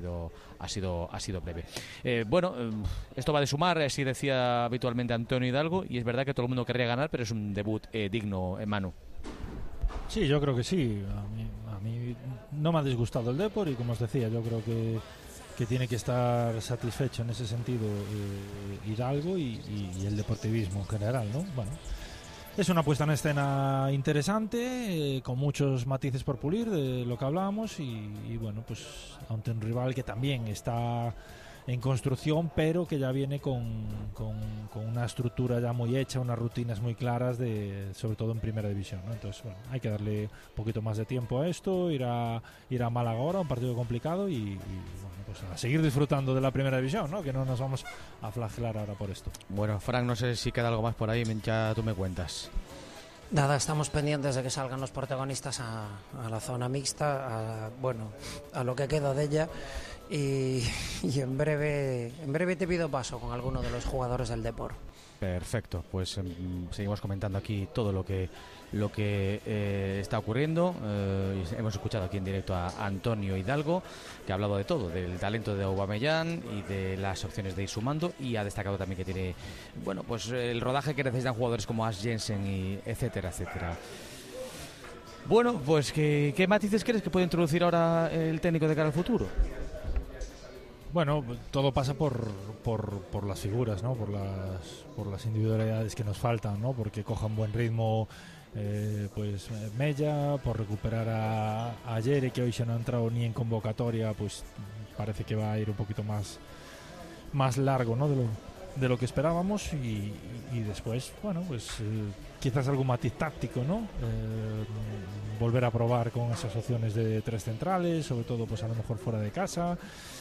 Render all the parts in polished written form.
sido breve. Esto va de sumar, así decía habitualmente Antonio Hidalgo, y es verdad que todo el mundo querría ganar, pero es un debut digno, Manu. Sí, yo creo que sí. A mí no me ha disgustado el Depor y, como os decía, yo creo que tiene que estar satisfecho en ese sentido Hidalgo y el deportivismo en general, ¿no? Bueno, es una puesta en escena interesante, con muchos matices por pulir de lo que hablábamos y bueno, pues ante un rival que también está en construcción, pero que ya viene con una estructura ya muy hecha, unas rutinas muy claras, sobre todo en primera división, ¿no? Entonces, bueno, hay que darle un poquito más de tiempo a esto, ir a Málaga ahora, un partido complicado y bueno, pues a seguir disfrutando de la primera división, ¿no? Que no nos vamos a flagelar ahora por esto. Bueno, Frank, no sé si queda algo más por ahí, ya tú me cuentas. Nada, estamos pendientes de que salgan los protagonistas a la zona mixta, a lo que queda de ella. Y en breve te pido paso con alguno de los jugadores del Depor. Perfecto, pues seguimos comentando aquí todo lo que está ocurriendo. Hemos escuchado aquí en directo a Antonio Hidalgo, que ha hablado de todo, del talento de Aubameyang y de las opciones de ir sumando, y ha destacado también que tiene, bueno, pues el rodaje que necesitan jugadores como Ash Jensen y etcétera, etcétera. Bueno, pues ¿qué matices crees que puede introducir ahora el técnico de cara al futuro? Bueno, todo pasa por las figuras, ¿no? Por las individualidades que nos faltan, ¿no? Porque cojan buen ritmo, pues Mella, por recuperar a Yere, que hoy se no ha entrado ni en convocatoria, pues parece que va a ir un poquito más largo, ¿no? De lo que esperábamos y después, bueno, pues quizás algún matiz táctico, ¿no? Volver a probar con esas opciones de tres centrales, sobre todo pues a lo mejor fuera de casa.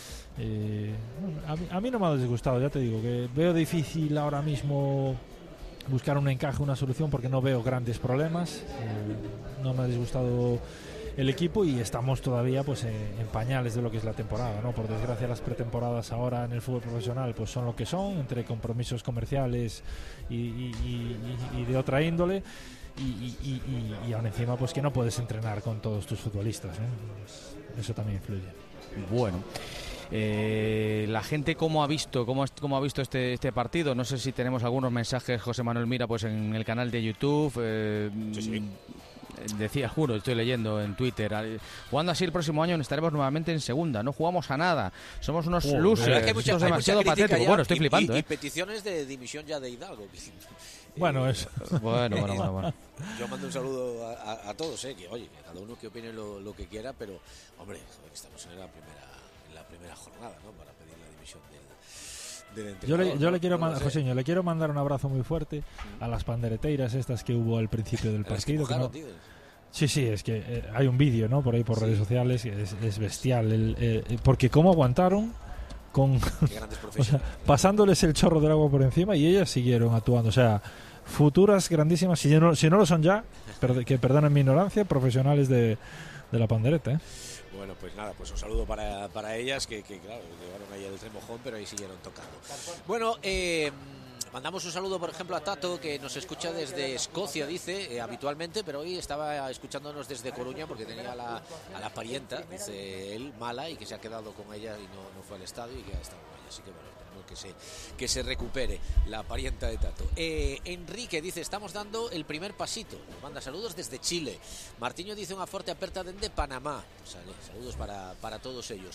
A mí no me ha disgustado, ya te digo que veo difícil ahora mismo buscar un encaje, una solución, porque no veo grandes problemas. No me ha disgustado el equipo y estamos todavía pues en pañales de lo que es la temporada, ¿no? Por desgracia, las pretemporadas ahora en el fútbol profesional pues son lo que son, entre compromisos comerciales y de otra índole. Y aún encima pues que no puedes entrenar con todos tus futbolistas, ¿no? Pues eso también influye. Bueno, la gente cómo ha visto este partido. No sé si tenemos algunos mensajes, José Manuel Mira, pues en el canal de YouTube. Sí. Decía, juro, estoy leyendo en Twitter, jugando así el próximo año estaremos nuevamente en segunda, no jugamos a nada, somos unos losers, esto es demasiado patético. Bueno, estoy flipando. Y peticiones de dimisión ya de Hidalgo. Bueno, eso. Bueno. Yo mando un saludo a todos, que oye, que cada uno que opine lo que quiera, pero hombre, estamos en la primera jornada, ¿no? Para pedir la dimisión del entrenador. Yo le quiero mandar, Joseño, le quiero mandar un abrazo muy fuerte a las pandereteiras estas que hubo al principio del partido. Sí, es que hay un vídeo, ¿no? Por ahí por redes sociales, es bestial, porque cómo aguantaron con o sea, pasándoles el chorro del agua por encima y ellas siguieron actuando, o sea, futuras grandísimas, si no lo son ya, que perdonen mi ignorancia, profesionales de la pandereta, Bueno, pues nada, pues un saludo para ellas que claro, llevaron ahí el tremojón, pero ahí siguieron tocando. Bueno, mandamos un saludo, por ejemplo, a Tato, que nos escucha desde Escocia, dice, habitualmente, pero hoy estaba escuchándonos desde Coruña porque tenía a la parienta, dice él, mala, y que se ha quedado con ella y no fue al estadio y que ha estado con ella. Así que bueno, que se recupere la parienta de Tato. Enrique dice, estamos dando el primer pasito. Nos manda saludos desde Chile. Martiño dice, una fuerte aperta desde Panamá. Saludos para todos ellos.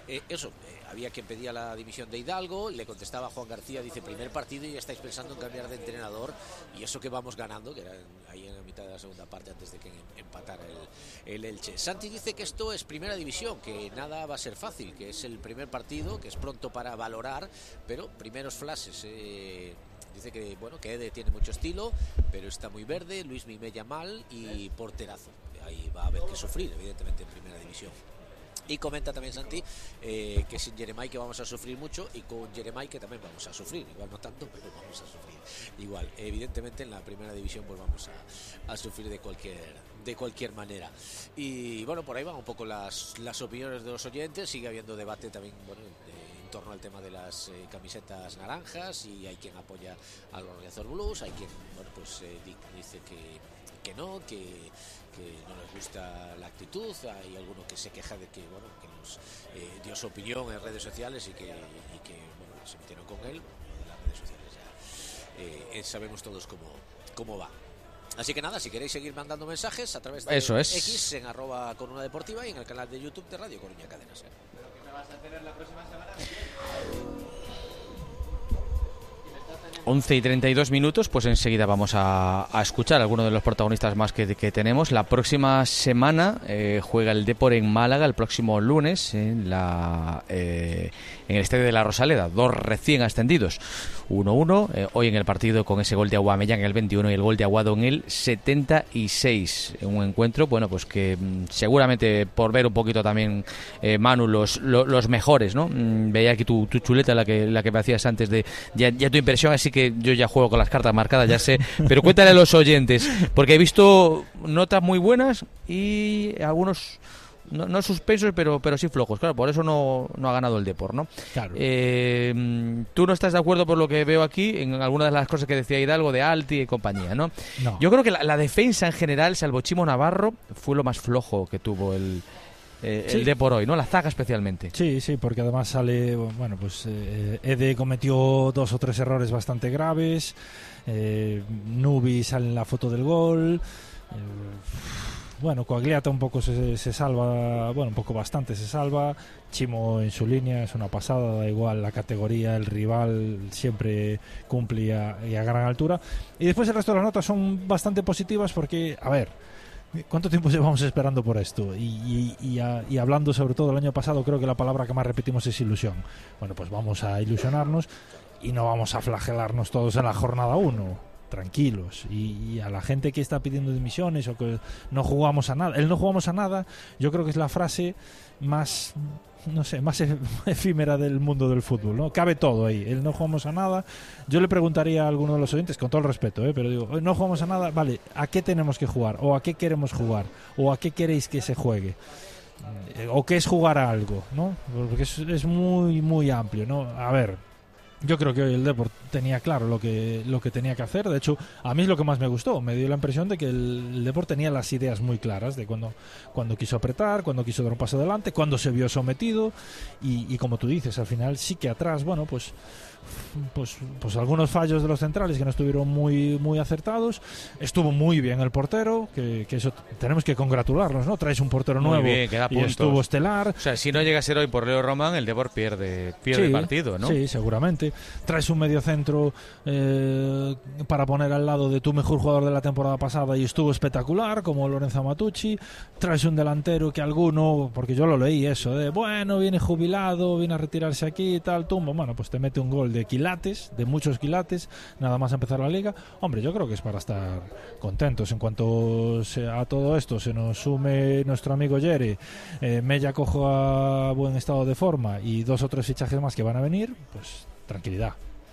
Había quien pedía la dimisión de Hidalgo, le contestaba Juan García, dice, primer partido y ya estáis pensando en cambiar de entrenador, y eso que vamos ganando, que era ahí en la mitad de la segunda parte antes de que empatara el Elche. Santi dice que esto es primera división, que nada va a ser fácil, que es el primer partido, que es pronto para valorar, pero primeros flashes. Dice que bueno, que Ede tiene mucho estilo, pero está muy verde, Luis Mimella mal y porterazo. Ahí va a haber que sufrir, evidentemente, en primera división. Y comenta también Santi que sin Jeremai que vamos a sufrir mucho, y con Jeremai que también vamos a sufrir, igual no tanto, pero vamos a sufrir igual. Evidentemente en la primera división pues vamos a sufrir de cualquier manera. Y bueno, por ahí van un poco las opiniones de los oyentes. Sigue habiendo debate también, bueno, en torno al tema de las camisetas naranjas, y hay quien apoya a los Riazor Blues, hay quien, bueno, pues dice que que no les gusta la actitud. Hay alguno que se queja de que nos dio su opinión en redes sociales y que se metieron con él. En las redes sociales ya sabemos todos cómo va. Así que nada, si queréis seguir mandando mensajes a través de X en @corunadeportiva y en el canal de YouTube de Radio Coruña Cadenas. ¿Qué vas a tener la próxima semana? 11:32, pues enseguida vamos a escuchar a alguno de los protagonistas más que tenemos. La próxima semana juega el Depor en Málaga, el próximo lunes en el Estadio de la Rosaleda. 2 recién ascendidos, 1-1 hoy en el partido con ese gol de Aubameyang en el 21 y el gol de Aguado en el 76. Un encuentro, bueno, pues que seguramente por ver un poquito también, Manu, los mejores, ¿no? Veía aquí tu chuleta, la que me hacías antes de ya tu impresión, así que yo ya juego con las cartas marcadas, ya sé, pero cuéntale a los oyentes, porque he visto notas muy buenas y algunos no suspensos, pero sí flojos. Claro, por eso no ha ganado el Depor, ¿no? Claro. Tú no estás de acuerdo, por lo que veo aquí, en algunas de las cosas que decía Hidalgo de Alti y compañía, ¿no? No. Yo creo que la defensa en general, salvo Chimo Navarro, fue lo más flojo que tuvo el Depor hoy, ¿no? La zaga especialmente. Sí, porque además sale, bueno, pues Ede cometió 2 o 3 errores bastante graves, Nubi sale en la foto del gol, bueno, Coagliata un poco se salva, bueno, un poco bastante se salva, Chimo en su línea es una pasada, da igual la categoría, el rival siempre cumple y a gran altura, y después el resto de las notas son bastante positivas porque, a ver, ¿cuánto tiempo llevamos esperando por esto? Y hablando sobre todo el año pasado, creo que la palabra que más repetimos es ilusión. Bueno, pues vamos a ilusionarnos y no vamos a flagelarnos todos en la jornada 1. Tranquilos. Y a la gente que está pidiendo dimisiones o que no jugamos a nada. El no jugamos a nada, yo creo que es la frase más, no sé, más efímera del mundo del fútbol, ¿no? Cabe todo ahí. El no jugamos a nada. Yo le preguntaría a alguno de los oyentes, con todo el respeto, pero digo, no jugamos a nada, vale, ¿a qué tenemos que jugar? ¿O a qué queremos jugar? ¿O a qué queréis que se juegue? ¿O qué es jugar a algo? ¿No? Porque es muy, muy amplio, ¿no? A ver, yo creo que hoy el Depor tenía claro lo que tenía que hacer. De hecho, a mí es lo que más me gustó. Me dio la impresión de que el Depor tenía las ideas muy claras de cuando quiso apretar, cuando quiso dar un paso adelante, cuando se vio sometido y como tú dices, al final sí que atrás, bueno, pues algunos fallos de los centrales que no estuvieron muy, muy acertados. Estuvo muy bien el portero, que eso tenemos que congratularnos, ¿no? Traes un portero nuevo bien, que da y puntos. Estuvo estelar. O sea, si no llega a ser hoy por Leo Román, el Depor pierde el partido, ¿no? Sí, seguramente. Traes un mediocentro para poner al lado de tu mejor jugador de la temporada pasada y estuvo espectacular, como Lorenzo Matucci. Traes un delantero que alguno, porque yo lo leí eso, bueno, viene jubilado, viene a retirarse aquí y tal, tumba. Bueno, pues te mete un gol de quilates, de muchos quilates, nada más empezar la liga. Hombre, yo creo que es para estar contentos. En cuanto a todo esto se nos sume nuestro amigo Yere, Mella cojo a buen estado de forma y 2 o 3 fichajes más que van a venir, pues tranquilidad.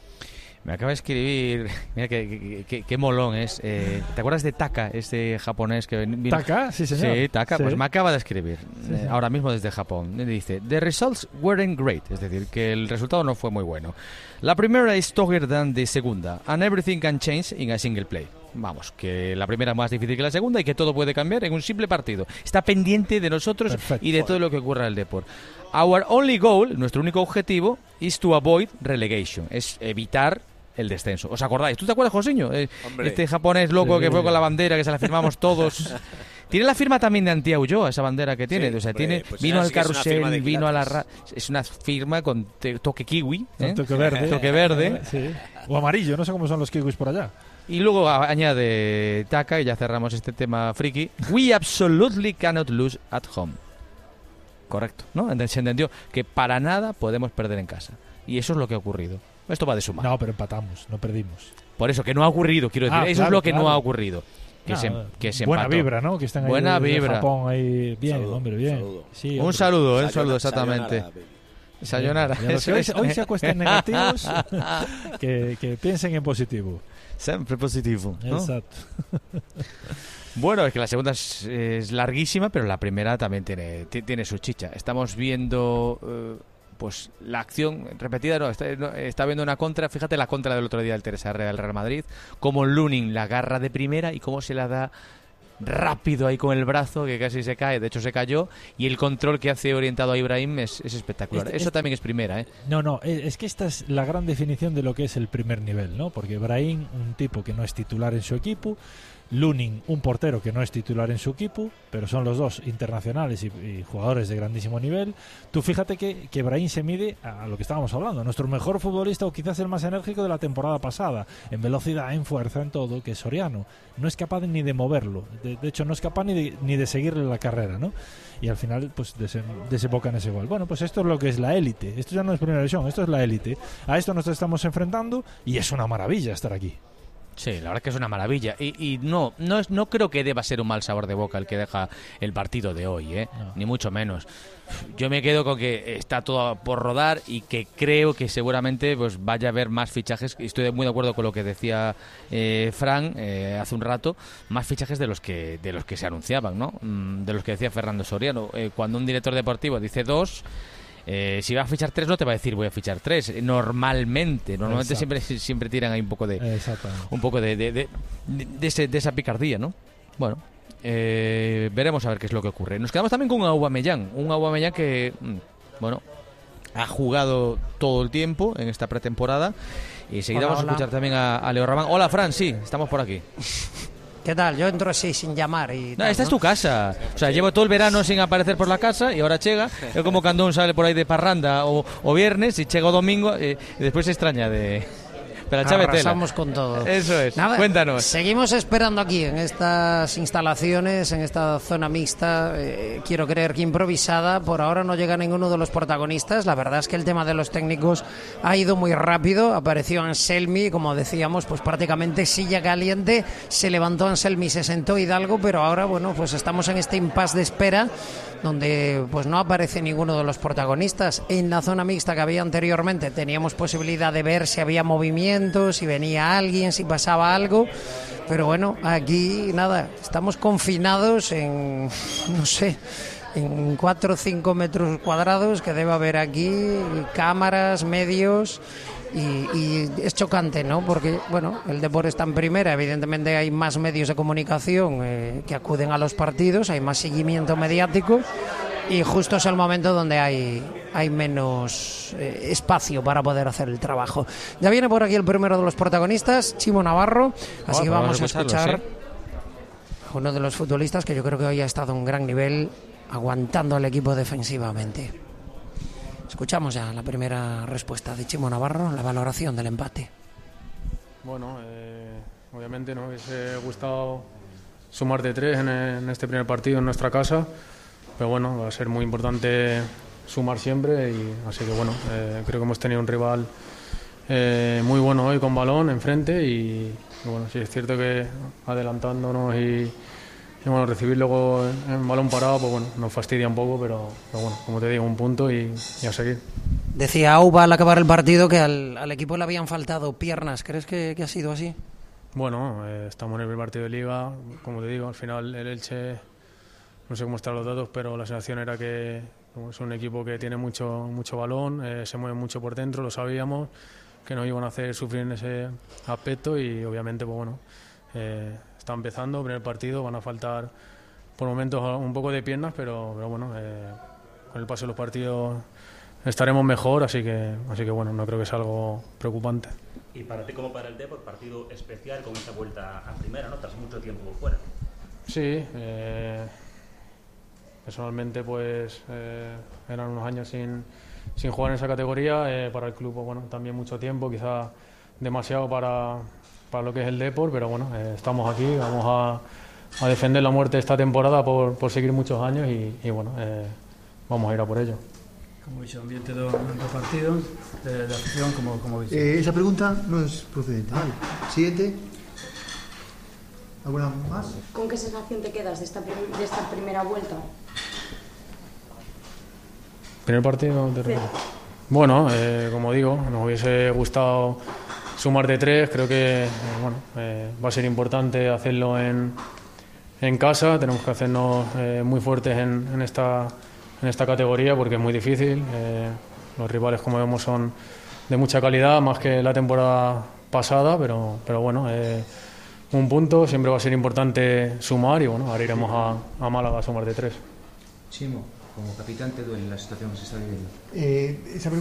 Me acaba de escribir, mira qué molón es. ¿Te acuerdas de Taka, este japonés que vino? ¿Taka? Sí, señor. Sí, Taka, sí. Pues me acaba de escribir, sí. Ahora mismo desde Japón. Dice, the results weren't great, es decir, que el resultado no fue muy bueno. La primera es tougher than the segunda, and everything can change in a single play. Vamos, que la primera es más difícil que la segunda y que todo puede cambiar en un simple partido. Está pendiente de nosotros. Perfecto. Y de todo lo que ocurra en el Depor. Our only goal, nuestro único objetivo, is to avoid relegation, es evitar el descenso. ¿Os acordáis? ¿Tú te acuerdas, Josiño? Este japonés loco que fue con la bandera, que se la firmamos todos. Tiene la firma también de Antía Ulloa, esa bandera que tiene. Sí, o sea, hombre, pues vino al carrusel, vino a la... Es una firma con toque kiwi. Toque verde. Toque verde. Sí. O amarillo, no sé cómo son los kiwis por allá. Y luego añade Taka, y ya cerramos este tema friki. We absolutely cannot lose at home. Correcto, ¿no? Se entendió que para nada podemos perder en casa. Y eso es lo que ha ocurrido. Esto va de suma. No, pero empatamos, no perdimos. Por eso, que no ha ocurrido, quiero decir. Eso claro, es lo que claro. no ha ocurrido. Que se buena empató. Vibra, ¿no? Que están ahí buena desde vibra. Japón ahí. Bien, saludo, hombre, bien. Saludo. Sí, un saludo, exactamente. Sayonara, Sayonara. Hoy se acuestan negativos, que piensen en positivo. Siempre positivo, ¿no? Exacto. Bueno, es que la segunda es larguísima, pero la primera también tiene su chicha. Estamos viendo pues la acción repetida, está viendo una contra. Fíjate la contra del otro día del Teresa Herrera del Real Madrid, como Lunin la agarra de primera y cómo se la da rápido ahí con el brazo, que casi se cae, de hecho se cayó, y el control que hace orientado a Ibrahim es espectacular. Eso también es primera, ¿eh? No, es que esta es la gran definición de lo que es el primer nivel, ¿no? Porque Ibrahim, un tipo que no es titular en su equipo, Lunin, un portero que no es titular en su equipo, pero son los dos internacionales y jugadores de grandísimo nivel. Tú fíjate que Ibrahim se mide a lo que estábamos hablando, nuestro mejor futbolista, o quizás el más enérgico de la temporada pasada, en velocidad, en fuerza, en todo, que es Soriano. No es capaz ni de moverlo, de hecho no es capaz ni de seguirle la carrera, ¿no? Y al final pues desemboca en ese gol. Bueno, pues esto es lo que es la élite, esto ya no es primera división, esto es la élite. A esto nos estamos enfrentando y es una maravilla estar aquí. Sí, la verdad que es una maravilla. Y no creo que deba ser un mal sabor de boca el que deja el partido de hoy, ¿eh? No. Ni mucho menos. Yo me quedo con que está todo por rodar y que creo que seguramente pues vaya a haber más fichajes. Estoy muy de acuerdo con lo que decía Fran hace un rato, más fichajes de los que se anunciaban, ¿no? De los que decía Fernando Soriano. Cuando un director deportivo dice 2... si va a fichar 3 no te va a decir voy a fichar 3 normalmente siempre tiran ahí un poco de esa picardía, ¿no? Bueno, veremos a ver qué es lo que ocurre. Nos quedamos también con un Aubameyang que bueno, ha jugado todo el tiempo en esta pretemporada y enseguida vamos a escuchar también a Leo Rabán. Hola Fran, sí, estamos por aquí. ¿Qué tal? Yo entro así sin llamar y tal, esta es tu casa. O sea, llevo todo el verano sin aparecer por la casa y ahora llega. Es como cuando uno sale por ahí de parranda o viernes y llega domingo y después se extraña de... Pero arrasamos con todo. Eso es. Nada, cuéntanos. Seguimos esperando aquí en estas instalaciones, en esta zona mixta, quiero creer que improvisada. Por ahora no llega ninguno de los protagonistas. La verdad es que el tema de los técnicos ha ido muy rápido. Apareció Anselmi, como decíamos, pues prácticamente silla caliente. Se levantó Anselmi, se sentó Hidalgo, pero ahora, bueno, pues estamos en este impasse de espera donde pues no aparece ninguno de los protagonistas. En la zona mixta que había anteriormente teníamos posibilidad de ver si había movimiento, si venía alguien, si pasaba algo, pero bueno, aquí nada, estamos confinados en, no sé, en 4 o 5 metros cuadrados que debe haber aquí, cámaras, medios. Y es chocante, ¿no? Porque, bueno, el deporte está en primera, evidentemente hay más medios de comunicación que acuden a los partidos, hay más seguimiento mediático y justo es el momento donde hay menos espacio para poder hacer el trabajo. Ya viene por aquí el primero de los protagonistas, Chimo Navarro, así que vamos a escuchar a uno de los futbolistas que yo creo que hoy ha estado a un gran nivel aguantando al equipo defensivamente. Escuchamos ya la primera respuesta de Chimo Navarro, la valoración del empate. Bueno, obviamente nos hubiese gustado sumar de 3 en este primer partido en nuestra casa, pero bueno, va a ser muy importante sumar siempre y así que bueno, creo que hemos tenido un rival muy bueno hoy con balón enfrente y bueno, sí es cierto que adelantándonos y bueno, recibir luego en balón parado, pues bueno, nos fastidia un poco, pero bueno, como te digo, un punto y a seguir. Decía Auba al acabar el partido que al equipo le habían faltado piernas. ¿Crees que ha sido así? Bueno, estamos en el primer partido de Liga, como te digo, al final el Elche, no sé cómo están los datos, pero la sensación era que es un equipo que tiene mucho balón, se mueve mucho por dentro, lo sabíamos, que nos iban a hacer sufrir en ese aspecto y obviamente, pues bueno, está empezando, primer partido, van a faltar por momentos un poco de piernas, pero bueno, con el paso de los partidos estaremos mejor, así que bueno, no creo que sea algo preocupante. Y para ti como para el Depor, partido especial con esta vuelta a primera, ¿no? Tras mucho tiempo fuera. Sí, personalmente pues eran unos años sin jugar en esa categoría, para el club, pues, bueno, también mucho tiempo, quizá demasiado para lo que es el Depor, pero bueno, estamos aquí, vamos a defender la muerte esta temporada por seguir muchos años y bueno, vamos a ir a por ello. Como veis, ambiente do partido, de afición, como veis? Esa pregunta no es procedente. Vale. Siguiente. ¿Alguna más? ¿Con qué sensación te quedas de esta primera vuelta? ¿Primer partido? Sí. Bueno, como digo, nos hubiese gustado sumar de 3, creo que bueno, va a ser importante hacerlo en casa, tenemos que hacernos muy fuertes en esta categoría porque es muy difícil, los rivales como vemos son de mucha calidad, más que la temporada pasada, pero bueno, un punto, siempre va a ser importante sumar y bueno, ahora iremos a Málaga a sumar de 3. Chimo, como capitán, ¿te duele la situación que se está viviendo? Esa pregunta